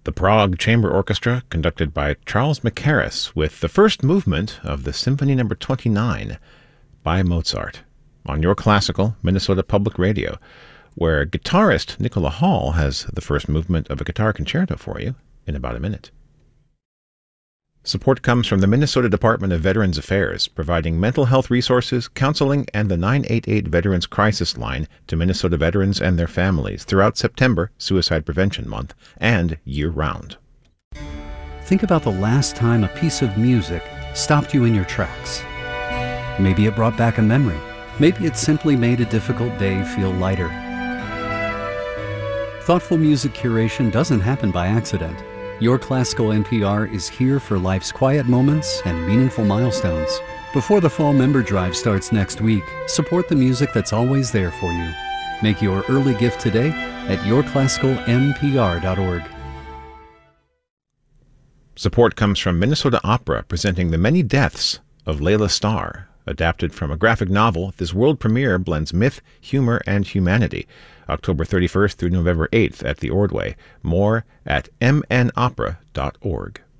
The Prague Chamber Orchestra, conducted by Charles Mackerras, with the first movement of the Symphony No. 29 by Mozart, on Your Classical Minnesota Public Radio, where guitarist Nicola Hall has the first movement of a guitar concerto for you in about a minute. Support comes from the Minnesota Department of Veterans Affairs, providing mental health resources, counseling, and the 988 Veterans Crisis Line to Minnesota veterans and their families throughout September, Suicide Prevention Month, and year-round. Think about the last time a piece of music stopped you in your tracks. Maybe it brought back a memory. Maybe it simply made a difficult day feel lighter. Thoughtful music curation doesn't happen by accident. Your Classical NPR is here for life's quiet moments and meaningful milestones. Before the fall member drive starts next week, support the music that's always there for you. Make your early gift today at yourclassicalnpr.org. Support comes from Minnesota Opera, presenting The Many Deaths of Layla Starr. Adapted from a graphic novel, this world premiere blends myth, humor, and humanity. October 31st through November 8th at the Ordway. More at mnopera.org.